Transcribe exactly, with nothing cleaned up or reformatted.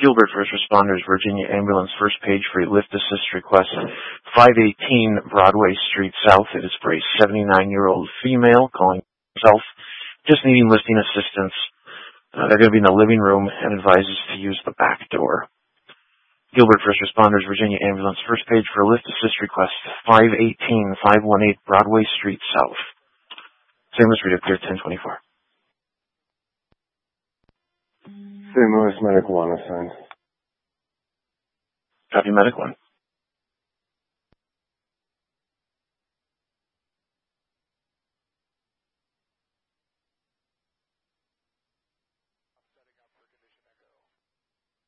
Gilbert First Responders, Virginia Ambulance, first page for a lift assist request, five eighteen Broadway Street South. It is for a seventy-nine-year-old female calling herself, just needing lifting assistance. Uh, they're going to be in the living room and advises to use the back door. Gilbert First Responders, Virginia Ambulance, first page for a lift assist request, five eighteen five eighteen Broadway Street South. Saint Louis Reader Clear ten twenty-four. Saint Louis Medic one assigned. Copy Medic one.